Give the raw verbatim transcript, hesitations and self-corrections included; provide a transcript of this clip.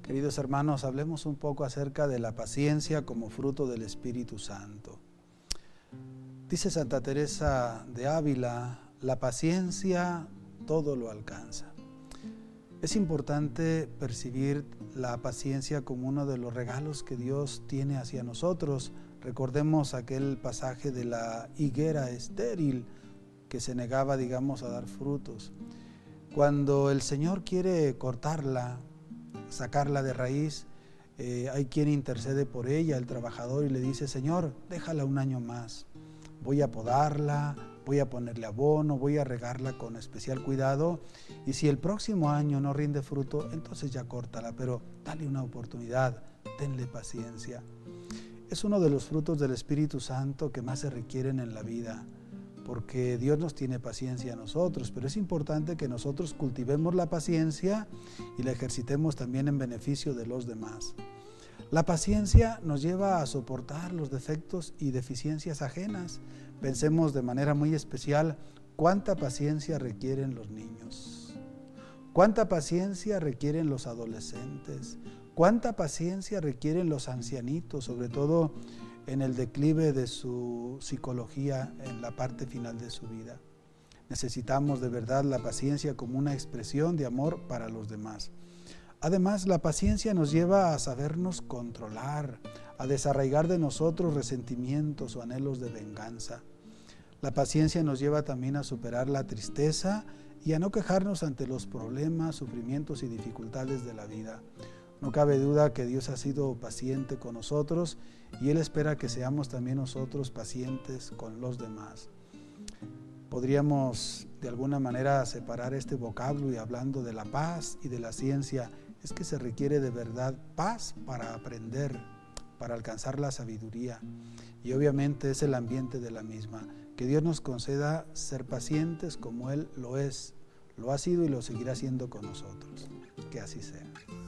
Queridos hermanos, hablemos un poco acerca de la paciencia como fruto del Espíritu Santo. Dice Santa Teresa de Ávila, la paciencia todo lo alcanza. Es importante percibir la paciencia como uno de los regalos que Dios tiene hacia nosotros. Recordemos aquel pasaje de la higuera estéril que se negaba, digamos, a dar frutos. Cuando el Señor quiere cortarla, sacarla de raíz, eh, hay quien intercede por ella, el trabajador, y le dice: Señor, déjala un año más, voy a podarla, voy a ponerle abono, voy a regarla con especial cuidado, y si el próximo año no rinde fruto, entonces ya córtala, pero dale una oportunidad, tenle paciencia. Es uno de los frutos del Espíritu Santo que más se requieren en la vida, porque Dios nos tiene paciencia a nosotros, pero es importante que nosotros cultivemos la paciencia y la ejercitemos también en beneficio de los demás. La paciencia nos lleva a soportar los defectos y deficiencias ajenas. Pensemos de manera muy especial cuánta paciencia requieren los niños, cuánta paciencia requieren los adolescentes, cuánta paciencia requieren los ancianitos, sobre todo en el declive de su psicología en la parte final de su vida. Necesitamos de verdad la paciencia como una expresión de amor para los demás. Además, la paciencia nos lleva a sabernos controlar, a desarraigar de nosotros resentimientos o anhelos de venganza. La paciencia nos lleva también a superar la tristeza y a no quejarnos ante los problemas, sufrimientos y dificultades de la vida. No cabe duda que Dios ha sido paciente con nosotros y Él espera que seamos también nosotros pacientes con los demás. Podríamos de alguna manera separar este vocablo y hablando de la paz y de la ciencia, es que se requiere de verdad paz para aprender, para alcanzar la sabiduría, y obviamente es el ambiente de la misma. Que Dios nos conceda ser pacientes como Él lo es, lo ha sido y lo seguirá siendo con nosotros. Que así sea.